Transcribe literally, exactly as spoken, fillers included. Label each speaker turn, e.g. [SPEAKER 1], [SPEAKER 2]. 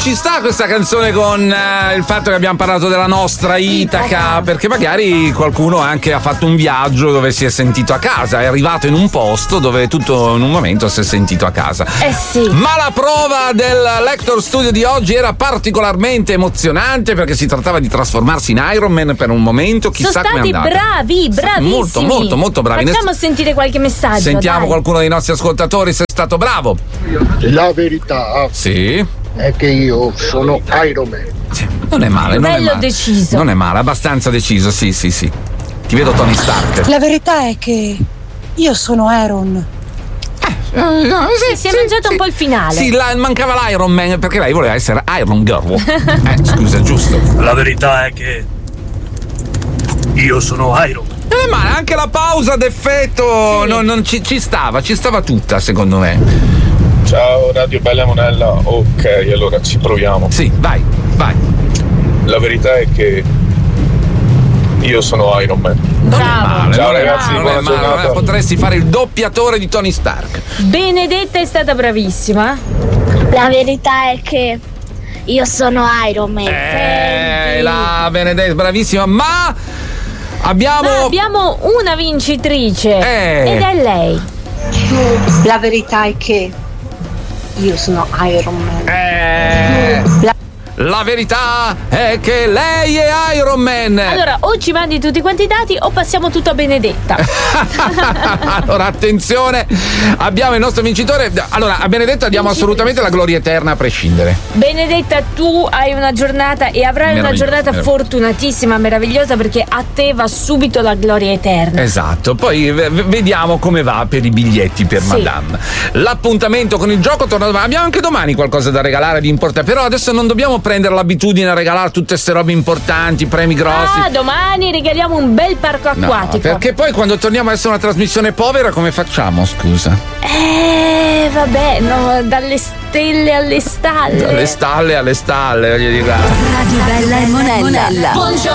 [SPEAKER 1] ci sta questa canzone con eh, il fatto che abbiamo parlato della nostra Itaca, perché magari qualcuno anche ha fatto un viaggio dove si è sentito a casa, è arrivato in un posto dove tutto in un momento si è sentito a casa.
[SPEAKER 2] Eh sì.
[SPEAKER 1] Ma la prova del Lector Studio di oggi era particolarmente emozionante perché si trattava di trasformarsi in Iron Man per un momento, chissà come è andata.
[SPEAKER 2] Sono stati bravi, bravissimi.
[SPEAKER 1] Molto, molto, molto bravi.
[SPEAKER 2] Facciamo sentire qualche messaggio.
[SPEAKER 1] Sentiamo
[SPEAKER 2] dai.
[SPEAKER 1] qualcuno dei nostri ascoltatori se è stato bravo.
[SPEAKER 3] La verità
[SPEAKER 1] sì.
[SPEAKER 3] è che io sono Iron Man.
[SPEAKER 1] Sì, non è male, non
[SPEAKER 2] Bello
[SPEAKER 1] è male.
[SPEAKER 2] deciso.
[SPEAKER 1] Non è male, abbastanza deciso, sì, sì, sì. Ti vedo Tony Stark.
[SPEAKER 4] La verità è che io sono Aaron.
[SPEAKER 1] Eh, no, sì,
[SPEAKER 2] si è mangiato
[SPEAKER 1] sì.
[SPEAKER 2] un po' il finale.
[SPEAKER 1] Sì, la, mancava l'Iron Man perché lei voleva essere Iron Girl. Eh, scusa, giusto.
[SPEAKER 5] La verità è che io sono Iron Man.
[SPEAKER 1] Non è male, anche la pausa d'effetto
[SPEAKER 2] sì.
[SPEAKER 1] non, non ci, ci stava, ci stava tutta, secondo me.
[SPEAKER 6] Ciao Radio Bella Monella, ok, allora ci proviamo.
[SPEAKER 1] Sì, vai, vai.
[SPEAKER 6] La verità è che io sono Iron Man.
[SPEAKER 1] Non è male,
[SPEAKER 6] Ciao
[SPEAKER 1] non è
[SPEAKER 6] ragazzi,
[SPEAKER 1] male,
[SPEAKER 6] buona
[SPEAKER 1] non è male.
[SPEAKER 6] giornata.
[SPEAKER 1] Potresti fare il doppiatore di Tony Stark.
[SPEAKER 2] Benedetta è stata bravissima.
[SPEAKER 7] La verità è che io sono Iron Man.
[SPEAKER 1] Eh, la Benedetta, bravissima, ma abbiamo...
[SPEAKER 2] Ma abbiamo una vincitrice
[SPEAKER 1] Eh.
[SPEAKER 2] ed è lei.
[SPEAKER 4] La verità è che io sono Iron Man.
[SPEAKER 1] Eh...
[SPEAKER 4] La-
[SPEAKER 1] La verità è che lei è Iron Man.
[SPEAKER 2] Allora, o ci mandi tutti quanti i dati o passiamo tutto a Benedetta.
[SPEAKER 1] Allora, attenzione, abbiamo il nostro vincitore. Allora, a Benedetta diamo assolutamente la gloria eterna a prescindere.
[SPEAKER 2] Benedetta, tu hai una giornata e avrai una
[SPEAKER 1] Meraviglioso,
[SPEAKER 2] giornata
[SPEAKER 1] meraviglioso.
[SPEAKER 2] fortunatissima, meravigliosa, perché a te va subito la gloria eterna.
[SPEAKER 1] Esatto, poi v- vediamo come va per i biglietti per
[SPEAKER 2] Sì.
[SPEAKER 1] Madame. L'appuntamento con il gioco torna domani. Abbiamo anche domani qualcosa da regalare di importante, però adesso non dobbiamo prendere l'abitudine a regalare tutte queste robe importanti, premi grossi.
[SPEAKER 2] Ah, domani regaliamo un bel parco
[SPEAKER 1] No,
[SPEAKER 2] acquatico.
[SPEAKER 1] perché poi quando torniamo a essere una trasmissione povera come facciamo, scusa?
[SPEAKER 2] Eh, vabbè, no, dalle stelle alle stalle.
[SPEAKER 1] Dalle stalle alle stalle, voglio dire.
[SPEAKER 8] Radio Bella e Monella.